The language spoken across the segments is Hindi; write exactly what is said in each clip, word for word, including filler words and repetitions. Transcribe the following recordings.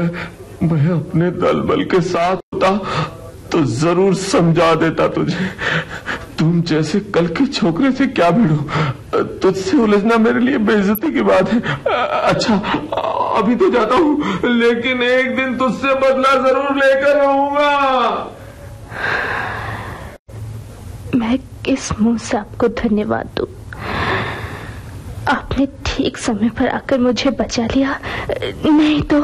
मैं अपने दल बल के साथ होता तो जरूर समझा देता तुझे। तुम जैसे कल के छोकरे से क्या भिड़ो, तुझसे उलझना मेरे लिए बेइज्जती की बात है। अच्छा अभी तो जाता हूँ, लेकिन एक दिन तुझसे बदला जरूर लेकर रहूंगा। मैं किस मुंह से आपको धन्यवाद दूं? आपने ठीक समय पर आकर मुझे बचा लिया, नहीं तो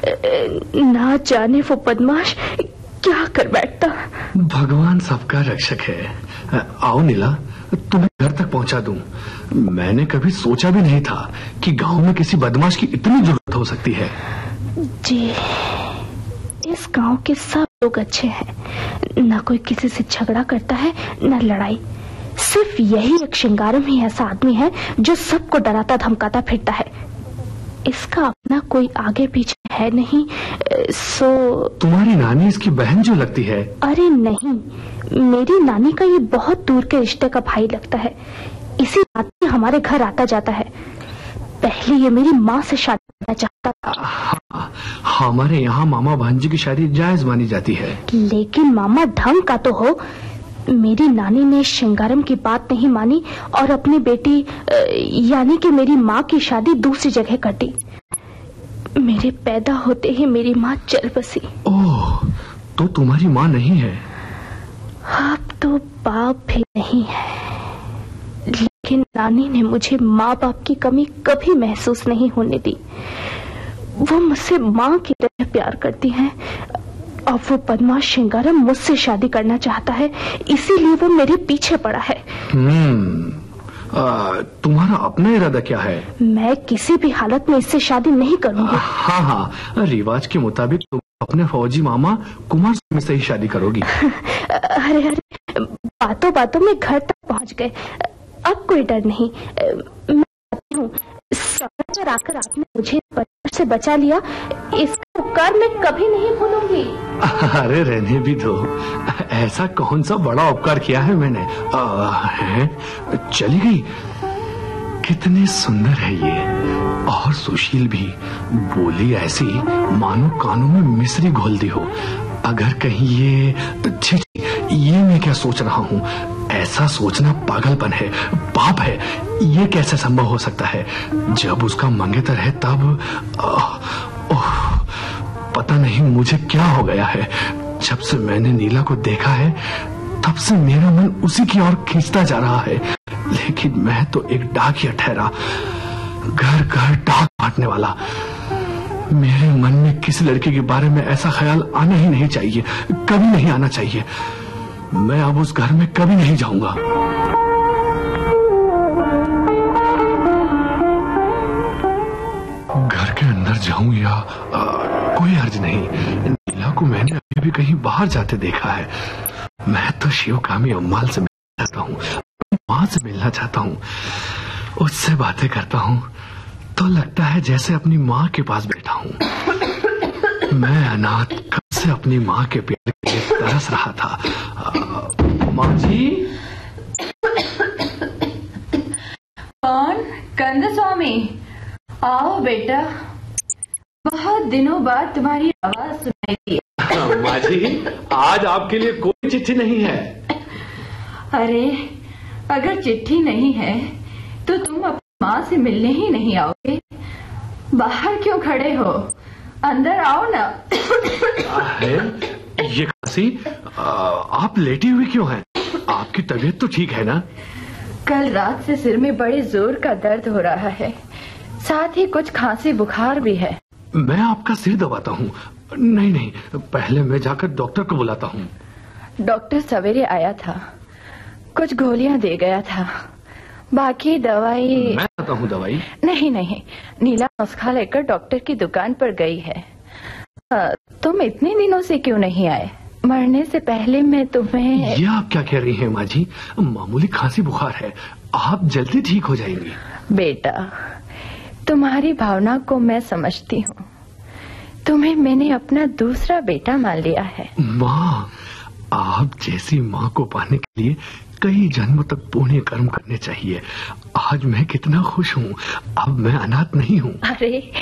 ना जाने वो बदमाश क्या कर बैठता। भगवान सबका रक्षक है। आओ नीला, तुम्हें घर तक पहुंचा दूं। मैंने कभी सोचा भी नहीं था कि गांव में किसी बदमाश की इतनी जरूरत हो सकती है। जी, इस गांव के सब लोग अच्छे हैं, ना कोई किसी से झगड़ा करता है ना लड़ाई। सिर्फ यही एक श्रृंगारम ही ऐसा आदमी है जो सबको डराता धमकाता फिरता है। इसका अपना कोई आगे पीछे है नहीं। सो तुम्हारी नानी इसकी बहन जो लगती है? अरे नहीं, मेरी नानी का ये बहुत दूर के रिश्ते का भाई लगता है। इसी बात में हमारे घर आता जाता है। पहले ये मेरी माँ से शादी करना चाहता था। हाँ, हमारे यहाँ मामा भांजी की शादी जायज मानी जाती है। लेकिन मामा ढंग का तो हो। मेरी नानी ने श्रृंगारम की बात नहीं मानी और अपनी बेटी यानी कि मेरी माँ की शादी दूसरी जगह कर दी। मेरे पैदा होते ही मेरी माँ चल बसी। ओह, तो तुम्हारी माँ नहीं है? अब तो बाप भी नहीं है, लेकिन नानी ने मुझे माँ बाप की कमी कभी महसूस नहीं होने दी। वो मुझसे माँ की तरह प्यार करती हैं। अब वो बदमाश श्रृंगारम मुझसे शादी करना चाहता है, इसीलिए वो मेरे पीछे पड़ा है। हम्म, तुम्हारा अपना इरादा क्या है? मैं किसी भी हालत में इससे शादी नहीं करूंगी। हाँ हाँ, रिवाज के मुताबिक तुम अपने फौजी मामा कुमार में से ही शादी करोगी। अरे अरे, बातों बातों में घर तक पहुंच गए। अब कोई डर नहीं। मैं आती हूँ। समय आकर आपने मुझे बदमाश से बचा लिया, इसका उपकार मैं कभी नहीं भूलूंगी। अरे रहने भी दो, ऐसा कौन सा बड़ा उपकार किया है मैंने? आ, है? चली गई। कितनी सुंदर है ये, और सुशील भी। बोली ऐसी मानो कानों में मिश्री घोल दी हो। अगर कहीं ये छी, ये मैं क्या सोच रहा हूँ? ऐसा सोचना पागलपन है, पाप है। ये कैसे संभव हो सकता है? जब उसका मंगेतर है तब ओह, पता नहीं मुझे क्या हो गया है। जब से मैंने नीला को देखा है तब से मेरा मन उसी की ओर खींचता जा रहा है। लेकिन मैं तो एक डाकिया ठहरा, घर घर डाक बांटने वाला। मेरे मन में किसी लड़के के बारे में ऐसा ख्याल आना ही नहीं चाहिए, कभी नहीं आना चाहिए। मैं अब उस घर में कभी नहीं जाऊंगा। घर के अंदर जाऊं या आ, कोई अर्ज नहीं। नीला को मैंने अभी भी कहीं बाहर जाते देखा है। मैं तो शिवकामी अम्माल से मिलना चाहता हूँ, माँ से मिलना चाहता हूँ। उससे बातें करता हूँ तो लगता है जैसे अपनी माँ के पास बैठा हूँ। मैं अनाथ कब से अपनी माँ के प्यार के लिए तरस रहा था। माँ जी। कौन? कंद स्वामी, आओ बेटा। बहुत दिनों बाद तुम्हारी आवाज सुनाई दी। माँ जी, आज आपके लिए कोई चिट्ठी नहीं है। अरे, अगर चिट्ठी नहीं है तो तुम अपनी माँ से मिलने ही नहीं आओगे? बाहर क्यों खड़े हो? अंदर आओ ना। है? ये खांसी? आप लेटी हुई क्यों हैं? आपकी तबीयत तो ठीक है ना? कल रात से सिर में बड़े जोर का दर्द हो रहा है, साथ ही कुछ खांसी बुखार भी है। मैं आपका सिर दबाता हूँ। नहीं नहीं, पहले मैं जाकर डॉक्टर को बुलाता हूँ। डॉक्टर सवेरे आया था, कुछ गोलियां दे गया था, बाकी दवाई। मैं आता हूँ दवाई। नहीं नहीं, नीला नुस्खा लेकर डॉक्टर की दुकान पर गई है। आ, तुम इतने दिनों से क्यों नहीं आए? मरने से पहले मैं तुम्हें। ये आप क्या कह रही हैं माँ जी? मामूली खांसी बुखार है, आप जल्दी ठीक हो जाएंगी। बेटा, तुम्हारी भावना को मैं समझती हूँ। तुम्हें मैंने अपना दूसरा बेटा मान लिया है। माँ, आप जैसी माँ को पाने के लिए कई जन्म तक पुण्य कर्म करने चाहिए। आज मैं कितना खुश हूँ, अब मैं अनाथ नहीं हूँ। अरे